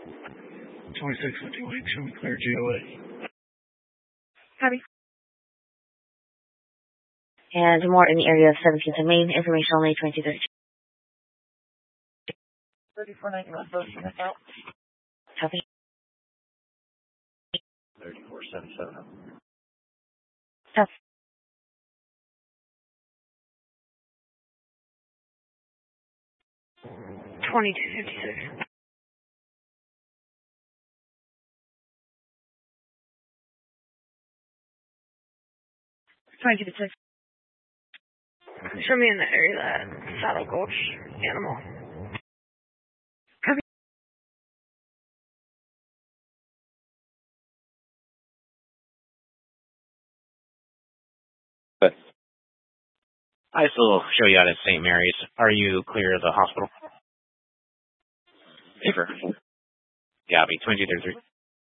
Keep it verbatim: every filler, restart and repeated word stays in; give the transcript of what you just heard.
twenty-six fifty-one, show me clear G O A. Copy. And more in the area of seventeenth and Main. Information only twenty-two thirty-two. thirty-four ninety-one, both units out. Copy. thirty-four seventy-seven. Copy. twenty-two fifty-six. twenty-two fifty-six. Show me in the area of that Saddle Gulch animal. Copy. But I still show you out at Saint Mary's. Are you clear of the hospital? Paper. Yeah, I'll be twenty-two thirty-three.